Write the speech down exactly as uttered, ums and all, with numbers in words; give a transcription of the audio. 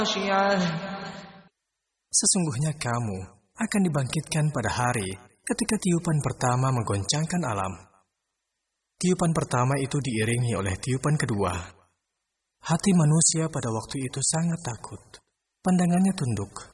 Sesungguhnya kamu akan dibangkitkan pada hari ketika tiupan pertama menggoncangkan alam. Tiupan pertama itu diiringi oleh tiupan kedua. Hati manusia pada waktu itu sangat takut. Pandangannya tunduk.